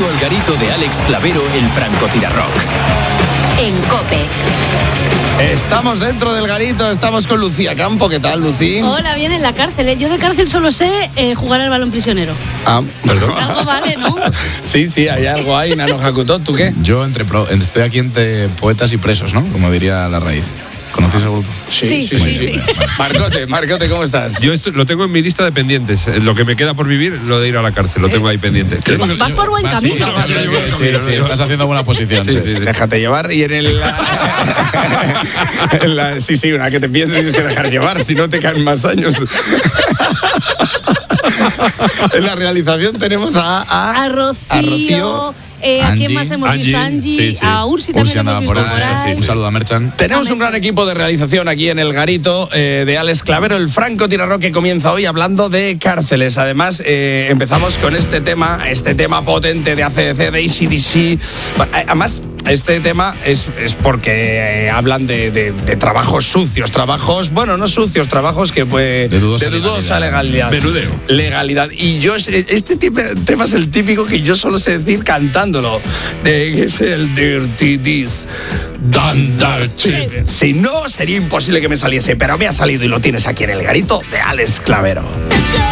Bienvenido al garito de Alex Clavero, el francotirarrock. En COPE. Estamos dentro del garito, estamos con Lucía Campo. ¿Qué tal, Lucí? Hola, bien en la cárcel. Yo de cárcel solo sé jugar al balón prisionero. Perdón. Algo vale, ¿no? Sí, hay algo ahí, Nano Hakuto. ¿Tú qué? Yo estoy aquí entre poetas y presos, ¿no? Como diría La Raíz. ¿Conocéis el grupo? Sí. Marcote, ¿cómo estás? Yo lo tengo en mi lista de pendientes. Lo que me queda por vivir, lo de ir a la cárcel, lo tengo ahí pendiente. Vas por buen camino. Sí, estás haciendo buena posición. Sí. Déjate llevar y una que te piensas tienes que dejar llevar, si no te caen más años. En la realización tenemos a Rocío. ¿A quién más hemos visto? Angie. Sí. A Ursi también Ursiana, hemos visto por ahí. Un saludo a Merchan. Tenemos un gran equipo de realización aquí en el garito de Alex Clavero, el francotirarrock, que comienza hoy hablando de cárceles. Además, empezamos con este tema potente de AC/DC, de AC/DC. Además, este tema es porque hablan de trabajos sucios, trabajos que de dudosa legalidad. Menudeo. Legalidad. Y yo, este tema es el típico que yo solo sé decir cantándolo. Que es el Dirty This. Si no, sería imposible que me saliese, pero me ha salido y lo tienes aquí en el garito de Alex Clavero.